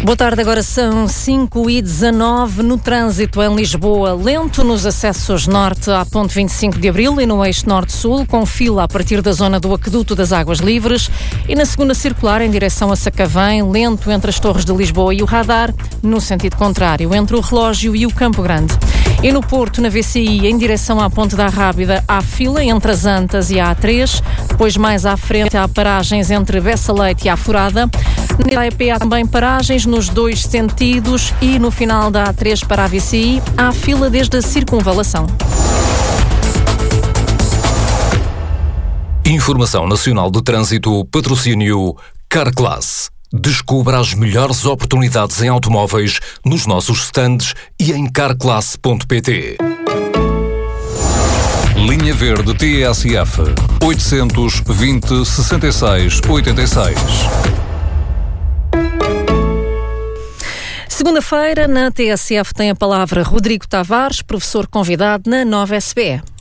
Boa tarde, agora são 5h19 no trânsito em Lisboa. Lento nos acessos norte à ponte 25 de Abril e no eixo norte-sul, com fila a partir da zona do Aqueduto das Águas Livres, e na segunda circular em direção a Sacavém, lento entre as Torres de Lisboa e o Radar, no sentido contrário, entre o Relógio e o Campo Grande. E no Porto, na VCI, em direção à Ponte da Rábida, há fila entre as Antas e a A3, depois mais à frente há paragens entre Bessa Leite e a Furada. Na AEP há também paragens nos dois sentidos e no final da A3 para a VCI há fila desde a circunvalação. Informação Nacional de Trânsito, patrocínio Carclass. Descubra as melhores oportunidades em automóveis nos nossos stands e em carclass.pt. Linha Verde TSF 820 66 86. Segunda-feira, na TSF tem a palavra Rodrigo Tavares, professor convidado na Nova SBE.